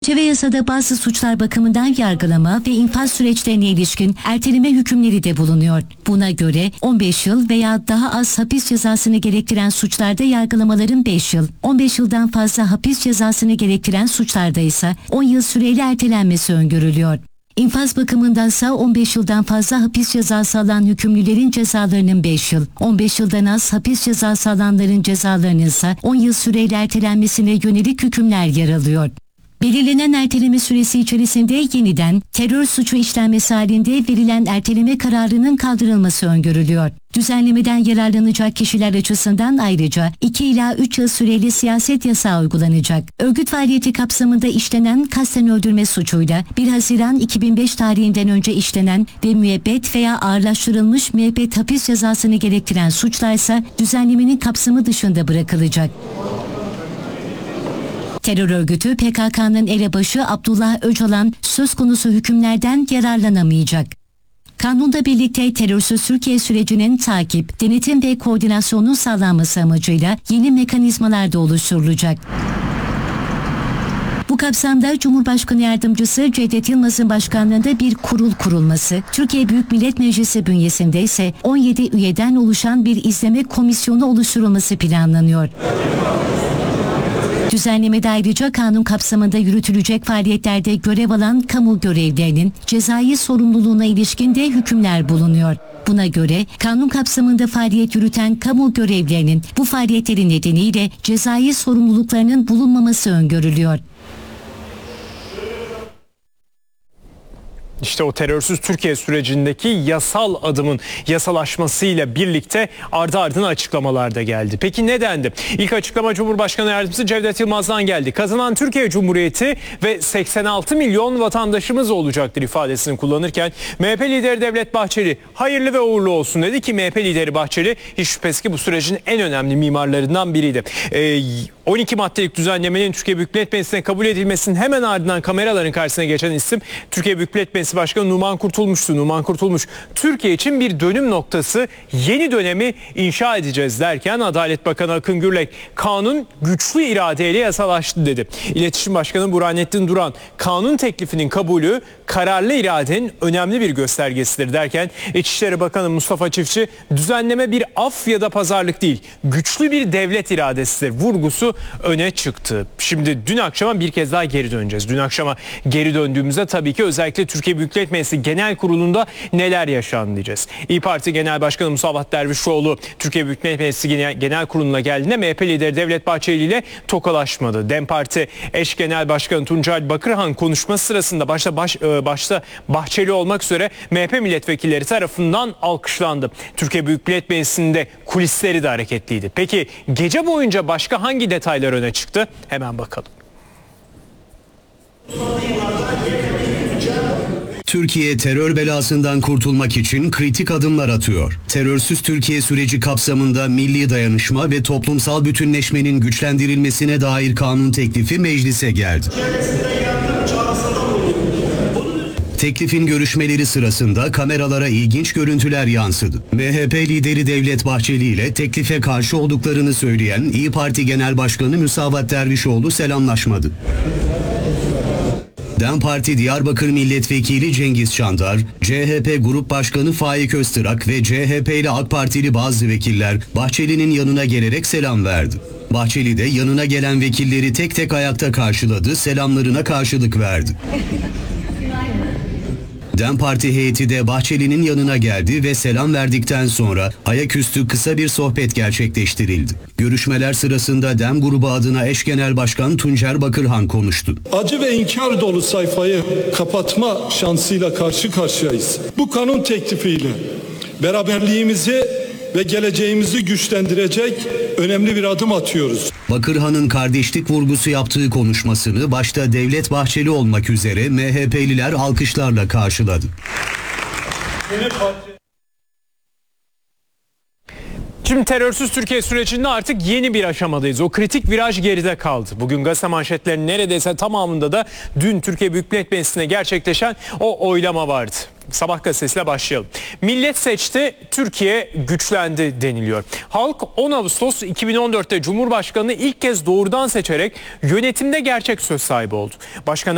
Çerçeve yasada bazı suçlar bakımından yargılama ve infaz süreçlerine ilişkin erteleme hükümleri de bulunuyor. Buna göre 15 yıl veya daha az hapis cezasını gerektiren suçlarda yargılamaların 5 yıl, 15 yıldan fazla hapis cezasını gerektiren suçlarda ise 10 yıl süreyle ertelenmesi öngörülüyor. İnfaz bakımındansa 15 yıldan fazla hapis cezası alan hükümlülerin cezalarının 5 yıl, 15 yıldan az hapis cezası alanların cezalarının ise 10 yıl süreyle ertelenmesine yönelik hükümler yer alıyor. Belirlenen erteleme süresi içerisinde yeniden terör suçu işlenmesi halinde verilen erteleme kararının kaldırılması öngörülüyor. Düzenlemeden yararlanacak kişiler açısından ayrıca 2 ila 3 yıl süreli siyaset yasağı uygulanacak. Örgüt faaliyeti kapsamında işlenen kasten öldürme suçuyla 1 Haziran 2005 tarihinden önce işlenen ve müebbet veya ağırlaştırılmış müebbet hapis cezasını gerektiren suçlarsa düzenlemenin kapsamı dışında bırakılacak. Terör örgütü PKK'nın elebaşı Abdullah Öcalan söz konusu hükümlerden yararlanamayacak. Kanunla birlikte terörsüz Türkiye sürecinin takip, denetim ve koordinasyonun sağlanması amacıyla yeni mekanizmalar da oluşturulacak. Bu kapsamda Cumhurbaşkanı Yardımcısı Cevdet Yılmaz'ın başkanlığında bir kurul kurulması, Türkiye Büyük Millet Meclisi bünyesinde ise 17 üyeden oluşan bir izleme komisyonu oluşturulması planlanıyor. Düzenlemede ayrıca kanun kapsamında yürütülecek faaliyetlerde görev alan kamu görevlilerinin cezai sorumluluğuna ilişkin de hükümler bulunuyor. Buna göre kanun kapsamında faaliyet yürüten kamu görevlilerinin bu faaliyetleri nedeniyle cezai sorumluluklarının bulunmaması öngörülüyor. İşte o terörsüz Türkiye sürecindeki yasal adımın yasalaşmasıyla birlikte ardı ardına açıklamalar da geldi. Peki ne dendi? İlk açıklama Cumhurbaşkanı Yardımcısı Cevdet Yılmaz'dan geldi. Kazanan Türkiye Cumhuriyeti ve 86 milyon vatandaşımız olacaktır ifadesini kullanırken MHP lideri Devlet Bahçeli hayırlı ve uğurlu olsun dedi ki MHP lideri Bahçeli hiç şüphesiz ki bu sürecin en önemli mimarlarından biriydi. 12 maddelik düzenlemenin Türkiye Büyük Millet Meclisi'ne kabul edilmesinin hemen ardından kameraların karşısına geçen isim Türkiye Büyük Millet Meclisi Başkanı Numan Kurtulmuş'tu. Numan Kurtulmuş, Türkiye için bir dönüm noktası, yeni dönemi inşa edeceğiz derken Adalet Bakanı Akın Gürlek, kanun güçlü iradeyle yasalaştı dedi. İletişim Başkanı Burhanettin Duran, kanun teklifinin kabulü kararlı iradenin önemli bir göstergesidir derken İçişleri Bakanı Mustafa Çiftçi, düzenleme bir af ya da pazarlık değil, güçlü bir devlet iradesidir vurgusu öne çıktı. Şimdi dün akşama bir kez daha geri döneceğiz. Dün akşama geri döndüğümüzde tabii ki özellikle Türkiye Büyük Millet Meclisi Genel Kurulu'nda neler yaşandı diyeceğiz. İYİ Parti Genel Başkanı Musavat Dervişoğlu Türkiye Büyük Millet Meclisi Genel Kurulu'na geldiğinde MHP lideri Devlet Bahçeli ile tokalaşmadı. DEM Parti eş genel başkanı Tuncel Bakırhan konuşması sırasında başta Bahçeli olmak üzere MHP milletvekilleri tarafından alkışlandı. Türkiye Büyük Millet Meclisi'nde kulisleri de hareketliydi. Peki gece boyunca başka hangi detaylar öne çıktı? Hemen bakalım. Türkiye terör belasından kurtulmak için kritik adımlar atıyor. Terörsüz Türkiye süreci kapsamında milli dayanışma ve toplumsal bütünleşmenin güçlendirilmesine dair kanun teklifi meclise geldi. Teklifin görüşmeleri sırasında kameralara ilginç görüntüler yansıdı. MHP lideri Devlet Bahçeli ile teklife karşı olduklarını söyleyen İYİ Parti Genel Başkanı Musavat Dervişoğlu selamlaşmadı. DEM Parti Diyarbakır Milletvekili Cengiz Çandar, CHP Grup Başkanı Faik Öztürk ve CHP ile AK Partili bazı vekiller Bahçeli'nin yanına gelerek selam verdi. Bahçeli de yanına gelen vekilleri tek tek ayakta karşıladı, selamlarına karşılık verdi. DEM Parti heyeti de Bahçeli'nin yanına geldi ve selam verdikten sonra ayaküstü kısa bir sohbet gerçekleştirildi. Görüşmeler sırasında DEM grubu adına eş genel başkan Tuncer Bakırhan konuştu. Acı ve inkar dolu sayfayı kapatma şansıyla karşı karşıyayız. Bu kanun teklifiyle beraberliğimizi ve geleceğimizi güçlendirecek önemli bir adım atıyoruz. Bakırhan'ın kardeşlik vurgusu yaptığı konuşmasını başta Devlet Bahçeli olmak üzere MHP'liler alkışlarla karşıladı. Şimdi terörsüz Türkiye sürecinde artık yeni bir aşamadayız. O kritik viraj geride kaldı. Bugün gazete manşetlerinin neredeyse tamamında da dün Türkiye Büyük Millet Meclisi'nde gerçekleşen o oylama vardı. Sabah gazetesiyle başlayalım. Millet seçti, Türkiye güçlendi deniliyor. Halk 10 Ağustos 2014'te Cumhurbaşkanı'nı ilk kez doğrudan seçerek yönetimde gerçek söz sahibi oldu. Başkan